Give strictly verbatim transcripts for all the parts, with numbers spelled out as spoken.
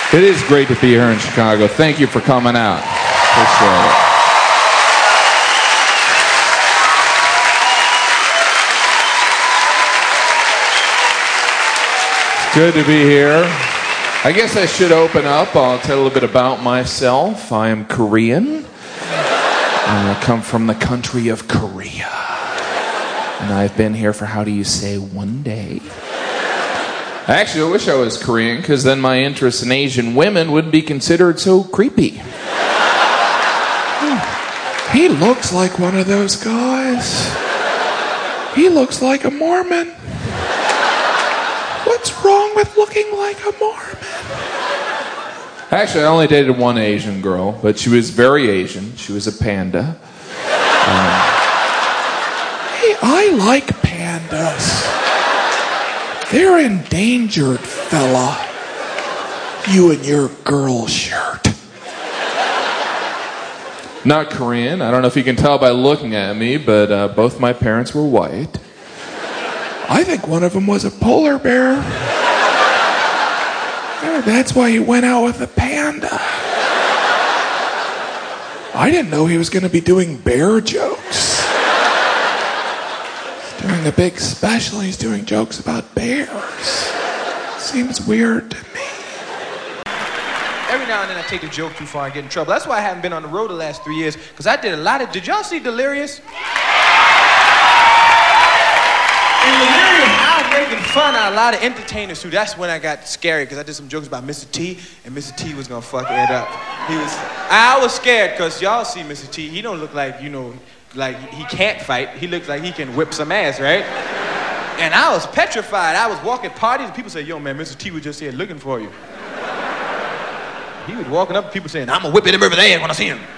It is great to be here in Chicago. Thank you for coming out. Appreciate it. It's good to be here. I guess I should open up. I'll tell a little bit about myself. I am Korean. I come from the country of Korea. And I've been here for, how do you say, one day? Actually, I wish I was Korean, because then my interest in Asian women wouldn't be considered so creepy. He looks like one of those guys. He looks like a Mormon. What's wrong with looking like a Mormon? Actually, I only dated one Asian girl, but she was very Asian. She was a panda. Um, hey, I like pandas. They're endangered, fella. You and your girl shirt. Not Korean. I don't know if you can tell by looking at me, but uh, both my parents were white. I think one of them was a polar bear. Yeah, that's why he went out with a panda. I didn't know he was going to be doing bear jokes. Doing a big special, he's doing jokes about bears. Seems weird to me. Every now and then I take a joke too far and get in trouble. That's why I haven't been on the road the last three years, because I did a lot of... Did y'all see Delirious? In Delirious, I was making fun of a lot of entertainers too. That's when I got scary, because I did some jokes about Mister T, and Mister T was gonna fuck it up. He was... I was scared, because y'all see Mister T, he don't look like, you know... like he can't fight. He looks like he can whip some ass, right? And I was petrified. I was walking parties and people say, yo man, Mister T was just here looking for you. He was walking up and people saying, I'm gonna whip him over the ass when I see him.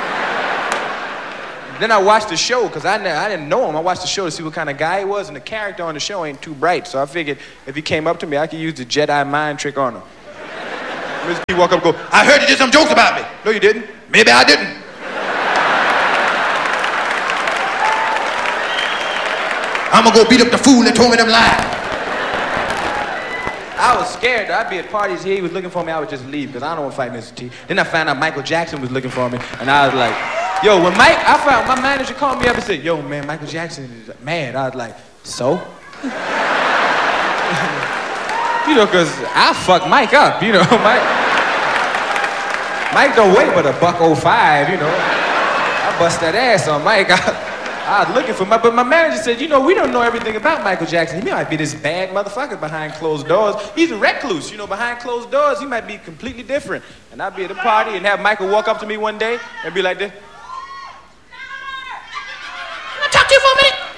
Then I watched the show, because I, I didn't know him. I watched the show to see what kind of guy he was, and the character on the show ain't too bright. So I figured if he came up to me, I could use the Jedi mind trick on him. Mister T walk up and go, I heard you did some jokes about me. No, you didn't. Maybe I didn't. I'm gonna go beat up the fool that told me them lies. I was scared. I'd be at parties here, he was looking for me, I would just leave, because I don't want to fight Mister T. Then I found out Michael Jackson was looking for me, and I was like, yo, when Mike, I found my manager called me up and said, yo, man, Michael Jackson is mad. I was like, so? You know, because I fuck Mike up, you know, Mike. Mike don't weigh but a buck oh five, you know. I bust that ass on Mike. I, I was looking for my, but my manager said, you know, we don't know everything about Michael Jackson. He might be this bad motherfucker behind closed doors. He's a recluse, you know, behind closed doors, he might be completely different. And I'd be at a party and have Michael walk up to me one day and be like this. Can I talk to you for a minute?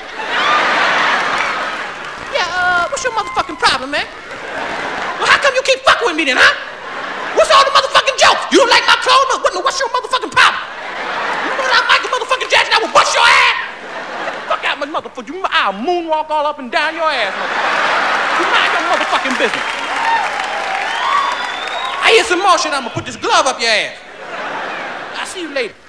Yeah, uh, what's your motherfucking problem, man? Well, how come you keep fucking with me then, huh? What's all the motherfucking jokes? You don't like my clothes? What, what's your motherfucking problem? You know that Michael motherfucking Jackson, I will bust your ass! Fuck out, my motherfucker. You, I'll moonwalk all up and down your ass, motherfucker. You mind your motherfucking business. I hear some more shit, I'm gonna put this glove up your ass. I'll see you later.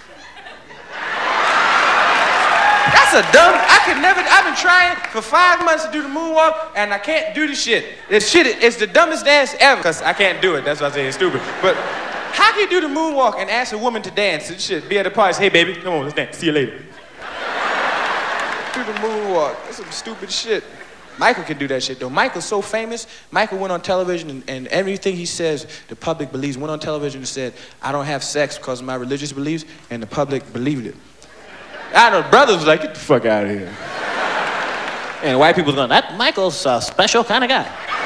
That's a dumb, I could never, I've been trying for five months to do the moonwalk, and I can't do the shit. This shit, it's the dumbest dance ever, because I can't do it, that's why I say it's stupid. But how can you do the moonwalk and ask a woman to dance and shit, be at the party, say, hey baby, come on, let's dance, see you later. Do the moonwalk, that's some stupid shit. Michael can do that shit though. Michael's so famous, Michael went on television and, and everything he says, the public believes, went on television and said, I don't have sex because of my religious beliefs, and the public believed it. I know, brothers was like, get the fuck out of here. And white people going, that Michael's a special kind of guy.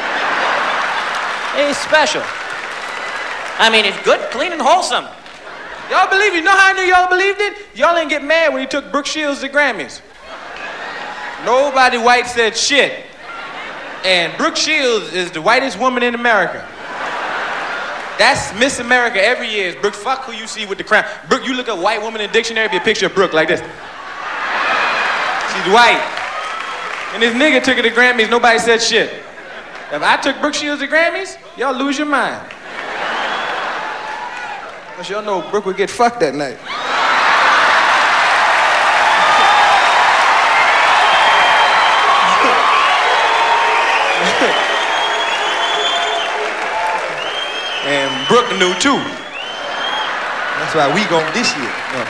He's special. I mean, it's good, clean, and wholesome. Y'all believe it? You know how I knew y'all believed it? Y'all didn't get mad when he took Brooke Shields to Grammys. Nobody white said shit. And Brooke Shields is the whitest woman in America. That's Miss America every year. Is Brooke, fuck who you see with the crown. Brooke, you look at white woman in the dictionary, be a picture of Brooke like this. She's white. And this nigga took her to Grammys, nobody said shit. If I took Brooke Shields to Grammys, y'all lose your mind. But y'all know Brooke would get fucked that night. And And Brooke knew too. That's why we going this year. No.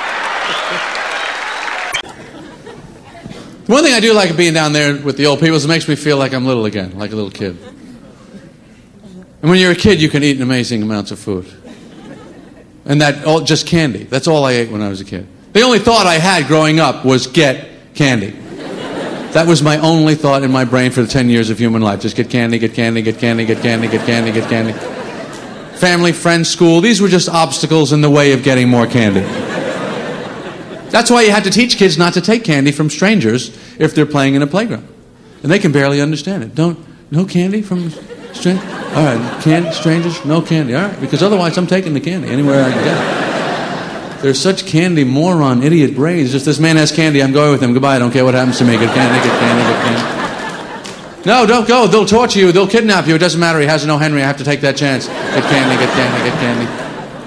One thing I do like being down there with the old people is it makes me feel like I'm little again, like a little kid. And when you're a kid, you can eat amazing amounts of food. And that, all, just candy. That's all I ate when I was a kid. The only thought I had growing up was get candy. That was my only thought in my brain for the ten years of human life. Just get candy, get candy, get candy, get candy, get candy, get candy. Family, friends, school, these were just obstacles in the way of getting more candy. That's why you had to teach kids not to take candy from strangers if they're playing in a playground. And they can barely understand it. Don't, no candy from strangers? All right, candy, strangers, no candy. All right, because otherwise I'm taking the candy anywhere I can get it. There's such candy moron, idiot brains. If this man has candy, I'm going with him. Goodbye, I don't care what happens to me. Get candy, get candy, get candy. No, don't go. They'll torture you. They'll kidnap you. It doesn't matter. He has no Henry. I have to take that chance. Get candy, get candy, get candy.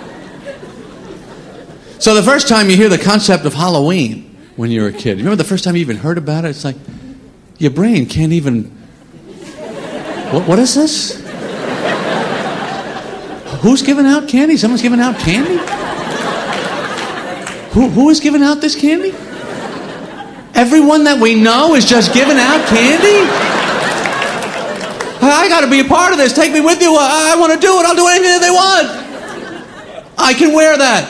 So the first time you hear the concept of Halloween when you're a kid, you remember the first time you even heard about it? It's like, your brain can't even... What, what is this? Who's giving out candy? Someone's giving out candy? Who, who is giving out this candy? Everyone that we know is just giving out candy? I got to be a part of this. Take me with you. I, I want to do it. I'll do anything that they want. I can wear that.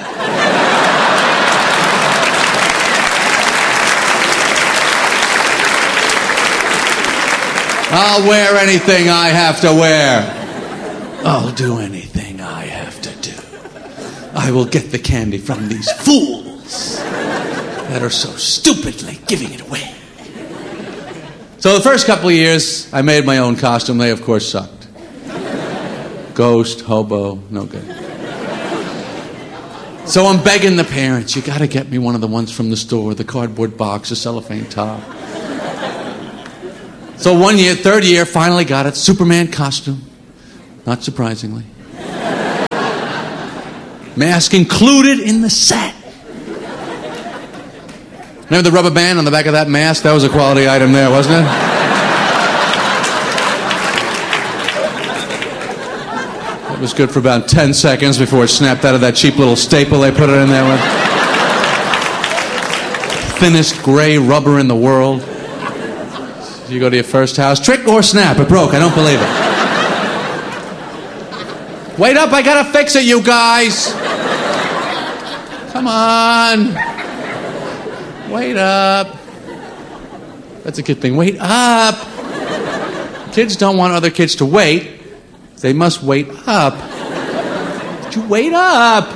I'll wear anything I have to wear. I'll do anything I have to do. I will get the candy from these fools that are so stupidly giving it away. So the first couple of years, I made my own costume. They, of course, sucked. Ghost, hobo, no good. So I'm begging the parents, you got to get me one of the ones from the store, the cardboard box, the cellophane top. So one year, third year, finally got it. Superman costume. Not surprisingly. Mask included in the set. Remember the rubber band on the back of that mask? That was a quality item there, wasn't it? It was good for about ten seconds before it snapped out of that cheap little staple they put it in there with. Thinnest gray rubber in the world. You go to your first house, trick or snap, it broke, I don't believe it. Wait up, I gotta fix it, you guys. Come on. Wait up. That's a kid thing, wait up. Kids don't want other kids to wait. They must wait up. But you wait up.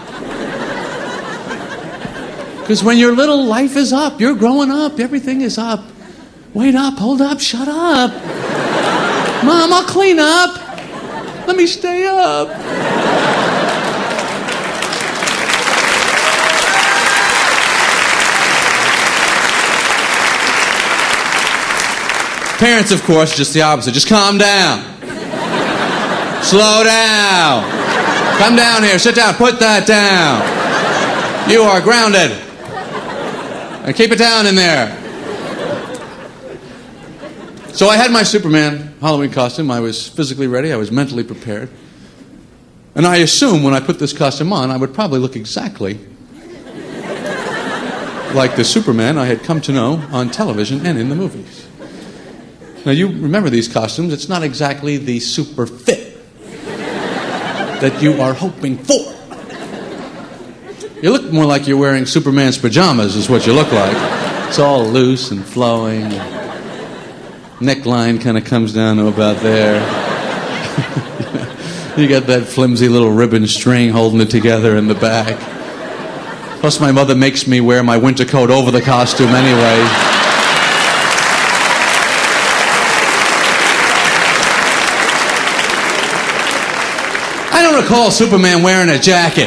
Because when you're little, life is up. You're growing up, everything is up. Wait up, hold up, shut up. Mom, I'll clean up. Let me stay up. Parents, of course, just the opposite. Just calm down. Slow down. Come down here, sit down, put that down. You are grounded. And keep it down in there. So I had my Superman Halloween costume. I was physically ready. I was mentally prepared. And I assumed when I put this costume on, I would probably look exactly like the Superman I had come to know on television and in the movies. Now, you remember these costumes. It's not exactly the super fit that you are hoping for. You look more like you're wearing Superman's pajamas is what you look like. It's all loose and flowing. Neckline kind of comes down to about there. You got that flimsy little ribbon string holding it together in the back. Plus my mother makes me wear my winter coat over the costume anyway. I don't recall Superman wearing a jacket.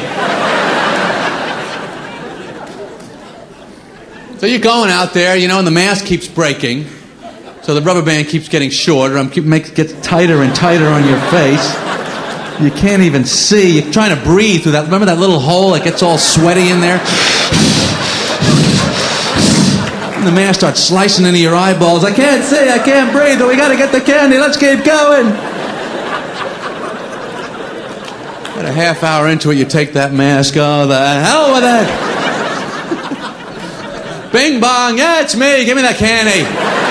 So you're going out there, you know, and the mask keeps breaking. So the rubber band keeps getting shorter. I'm keep make gets tighter and tighter on your face. You can't even see. You're trying to breathe through that. Remember that little hole that gets all sweaty in there? And the mask starts slicing into your eyeballs. I can't see. I can't breathe. But we got to get the candy. Let's keep going. About a half hour into it, you take that mask. Oh, the hell with it! Bing bong, yeah, it's me. Give me that candy.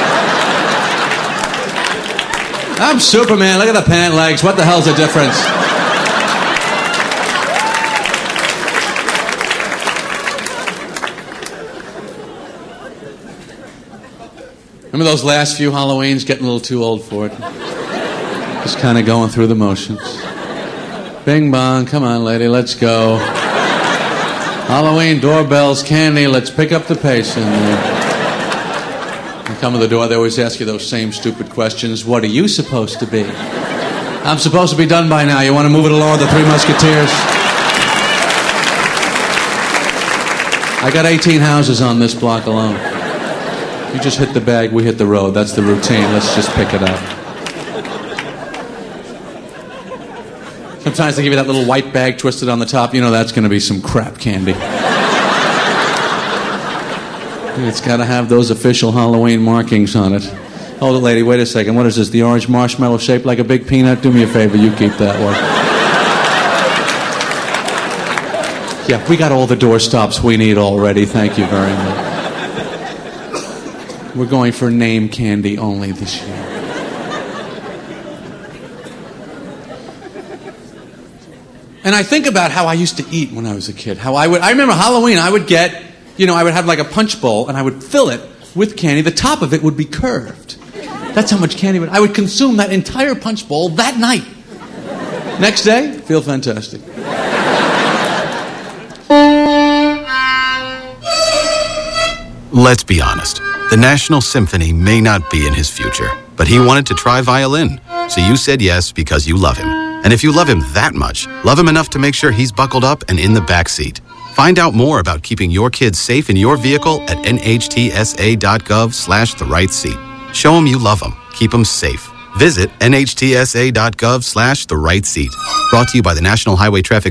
I'm Superman. Look at the pant legs. What the hell's the difference? Remember those last few Halloweens? Getting a little too old for it. Just kind of going through the motions. Bing bong, come on, lady, let's go. Halloween, doorbells, candy, let's pick up the pace in there. You come to the door, they always ask you those same stupid questions. What are you supposed to be? I'm supposed to be done by now. You want to move it along, the Three Musketeers? I got eighteen houses on this block alone. You just hit the bag, we hit the road. That's the routine. Let's just pick it up. Sometimes they give you that little white bag twisted on the top. You know that's going to be some crap candy. It's got to have those official Halloween markings on it. Hold it, lady. Wait a second. What is this? The orange marshmallow shaped like a big peanut? Do me a favor. You keep that one. Yeah, we got all the door stops we need already. Thank you very much. We're going for name candy only this year. And I think about how I used to eat when I was a kid. How I would, I remember Halloween, I would get, you know, I would have like a punch bowl and I would fill it with candy. The top of it would be curved. That's how much candy would, I would consume that entire punch bowl that night. Next day, feel fantastic. Let's be honest. The National Symphony may not be in his future, but he wanted to try violin. So you said yes because you love him. And if you love him that much, love him enough to make sure he's buckled up and in the back seat. Find out more about keeping your kids safe in your vehicle at nhtsa.gov slash the right seat. Show him you love him. Keep him safe. Visit nhtsa.gov slash the right seat. Brought to you by the National Highway Traffic